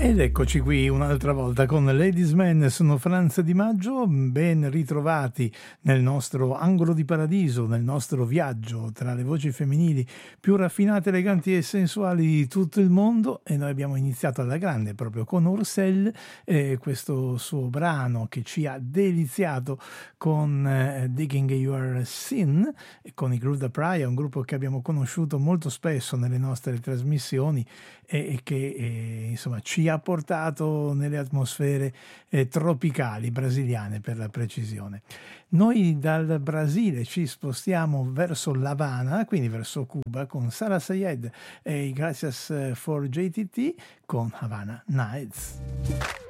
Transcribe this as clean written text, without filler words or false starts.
Ed eccoci qui un'altra volta con Ladies Man, sono Franz Di Maggio, ben ritrovati nel nostro angolo di paradiso, nel nostro viaggio tra le voci femminili più raffinate, eleganti e sensuali di tutto il mondo, e noi abbiamo iniziato alla grande proprio con Ursel, questo suo brano che ci ha deliziato con Digging Your Sin, e con i Gruda Praya, un gruppo che abbiamo conosciuto molto spesso nelle nostre trasmissioni e che insomma ci ha portato nelle atmosfere tropicali brasiliane, per la precisione. Noi dal Brasile ci spostiamo verso l'Havana, quindi verso Cuba, con Sara Sayed e i Gracias for JTT con Havana Nights.